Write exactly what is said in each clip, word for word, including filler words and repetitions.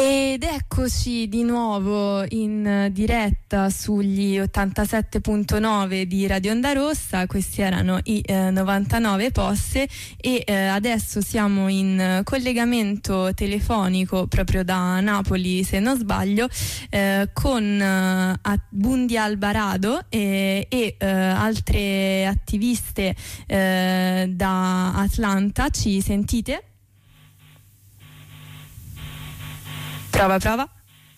Ed eccoci di nuovo in diretta sugli ottantasette virgola nove di Radio Onda Rossa. Questi erano i eh, novantanove Posse e eh, adesso siamo in collegamento telefonico proprio da Napoli, se non sbaglio, eh, con eh, Bundia Alvarado e, e eh, altre attiviste eh, da Atlanta. Ci sentite? Prova, prova.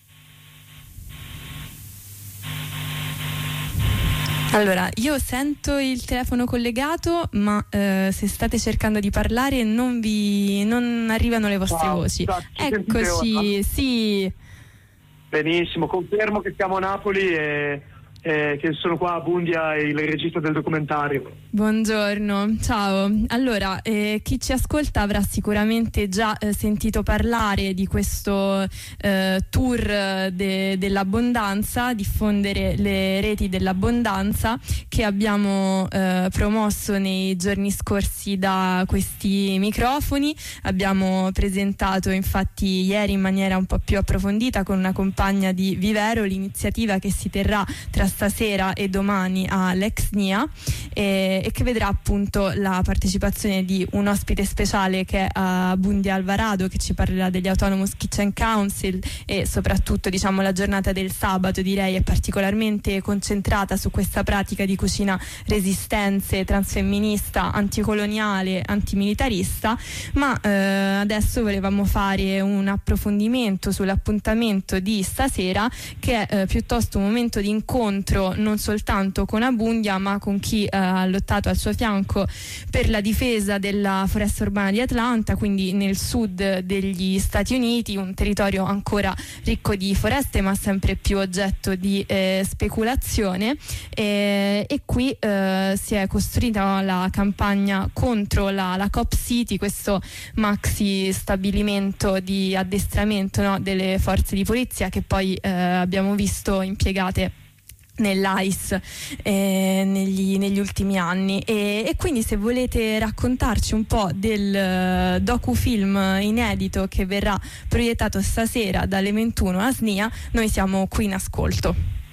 Allora, io sento il telefono collegato, ma eh, se state cercando di parlare non vi non arrivano le vostre Ciao, voci. ciao, Eccoci, sì. Benissimo, confermo che siamo a Napoli e, e che sono qua a Bundia, il regista del documentario. Buongiorno, ciao. Allora, eh, chi ci ascolta avrà sicuramente già eh, sentito parlare di questo eh, tour de- dell'abbondanza, diffondere le reti dell'abbondanza, che abbiamo eh, promosso nei giorni scorsi da questi microfoni. Abbiamo presentato infatti ieri in maniera un po' più approfondita con una compagna di Vivero l'iniziativa che si terrà tra stasera e domani all'Ex N I A e e che vedrà appunto la partecipazione di un ospite speciale che è uh, Bundia Alvarado, che ci parlerà degli Autonomous Kitchen Council e soprattutto, diciamo, la giornata del sabato direi è particolarmente concentrata su questa pratica di cucina resistenze, transfemminista, anticoloniale, antimilitarista. Ma eh, adesso volevamo fare un approfondimento sull'appuntamento di stasera, che è eh, piuttosto un momento di incontro non soltanto con Abundia ma con chi eh, ha lottato al suo fianco per la difesa della foresta urbana di Atlanta, quindi nel sud degli Stati Uniti, un territorio ancora ricco di foreste ma sempre più oggetto di eh, speculazione, e, e qui eh, si è costruita la campagna contro la, la Cop City, questo maxi stabilimento di addestramento, no, delle forze di polizia che poi eh, abbiamo visto impiegate nell'A I S eh, negli, negli ultimi anni e, e quindi se volete raccontarci un po' del uh, docufilm inedito che verrà proiettato stasera dalle ventuno a S N I A, noi siamo qui in ascolto.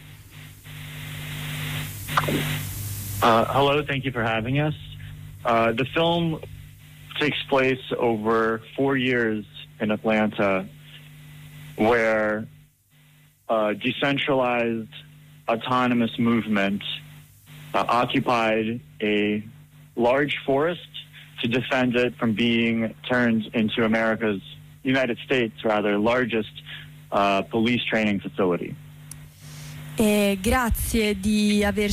Uh, hello, thank you for having us. Uh, the film takes place over four years in Atlanta, where uh, decentralized autonomous movement uh, occupied a large forest to defend it from being turned into America's, United States rather, largest uh, police training facility. E grazie di averci